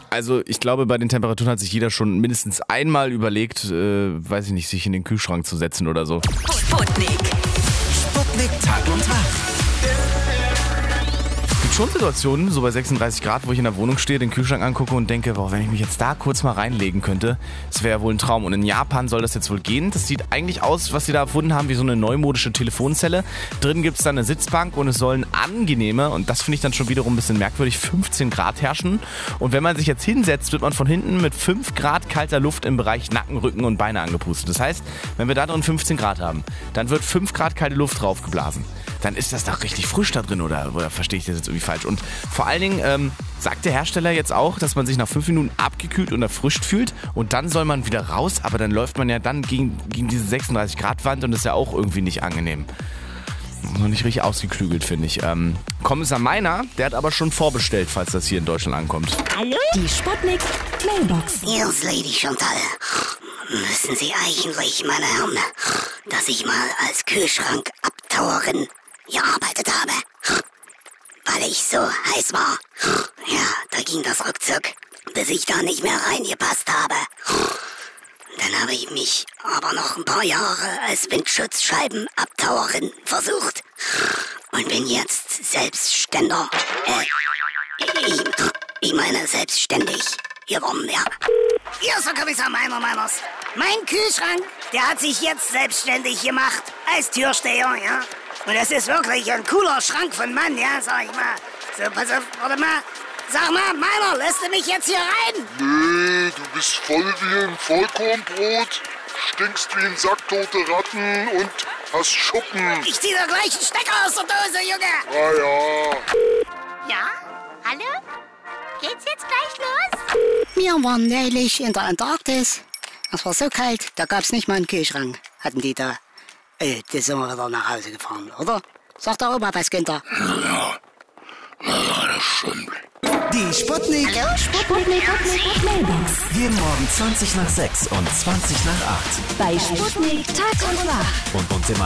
Also ich glaube, bei den Temperaturen hat sich jeder schon mindestens einmal überlegt, weiß ich nicht, sich in den Kühlschrank zu setzen oder so. Sputnik. Sputnik Tag und Wach. Es gibt schon Situationen, so bei 36 Grad, wo ich in der Wohnung stehe, den Kühlschrank angucke und denke, boah, wenn ich mich jetzt da kurz mal reinlegen könnte, das wäre ja wohl ein Traum. Und in Japan soll das jetzt wohl gehen. Das sieht eigentlich aus, was sie da erfunden haben, wie so eine neumodische Telefonzelle. Drin gibt es dann eine Sitzbank und es sollen angenehme, und das finde ich dann schon wiederum ein bisschen merkwürdig, 15 Grad herrschen. Und wenn man sich jetzt hinsetzt, wird man von hinten mit 5 Grad kalter Luft im Bereich Nacken, Rücken und Beine angepustet. Das heißt, wenn wir da drin 15 Grad haben, dann wird 5 Grad kalte Luft draufgeblasen. Dann ist das doch richtig frisch da drin, oder verstehe ich das jetzt irgendwie falsch? Und vor allen Dingen sagt der Hersteller jetzt auch, dass man sich nach 5 Minuten abgekühlt und erfrischt fühlt und dann soll man wieder raus, aber dann läuft man ja dann gegen diese 36 Grad Wand und das ist ja auch irgendwie nicht angenehm. Noch nicht richtig ausgeklügelt, finde ich. Kommissar Meiner, der hat aber schon vorbestellt, falls das hier in Deutschland ankommt. Hallo? Die Sputnik Mailbox. Yes, Lady Chantal. Müssen Sie eigentlich, meine Herren, dass ich mal als Kühlschrankabtauerin gearbeitet habe? Weil ich so heiß war. Ja, da ging das ruckzuck, bis ich da nicht mehr reingepasst habe. Dann habe ich mich aber noch ein paar Jahre als Windschutzscheibenabtauerin versucht. Und bin jetzt Selbstständer. Ich meine selbstständig geworden, ja. Hier ist der Kommissar Meiners. Mein Kühlschrank, der hat sich jetzt selbstständig gemacht als Türsteher, ja. Und das ist wirklich ein cooler Schrank von Mann, ja, sag ich mal. So, pass auf, warte mal. Sag mal, Meiner, lässt du mich jetzt hier rein? Nee, du bist voll wie ein Vollkornbrot, stinkst wie ein Sack tote Ratten und hast Schuppen. Ich zieh da gleich einen Stecker aus der Dose, Junge. Ah ja. Ja? Hallo? Geht's jetzt gleich los? Wir waren neulich in der Antarktis. Es war so kalt, da gab's nicht mal einen Kühlschrank. Hatten die da. Die sind wir wieder nach Hause gefahren, oder? Sagt der Opa was, Günther? Ja, das stimmt. Die Sputnik. Hallo? Sputnik Mailbox. Jeden Morgen 20 nach 6 und 20 nach 8. Bei Sputnik Tag und Wach. Und immer